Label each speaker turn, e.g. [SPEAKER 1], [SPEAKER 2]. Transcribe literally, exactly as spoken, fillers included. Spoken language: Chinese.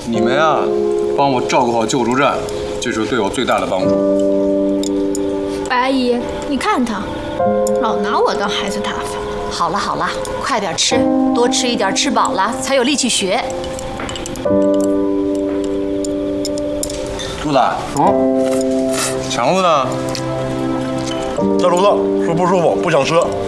[SPEAKER 1] 你们啊，帮我照顾好救助站，这是对我最大的帮助。
[SPEAKER 2] 白阿姨，你看他，老拿我当孩子打发。
[SPEAKER 3] 好了好了，快点吃，多吃一点，吃饱了才有力气学。
[SPEAKER 1] 兔子，
[SPEAKER 4] 嗯，
[SPEAKER 1] 强子呢？
[SPEAKER 4] 在炉子说不舒服，不想吃。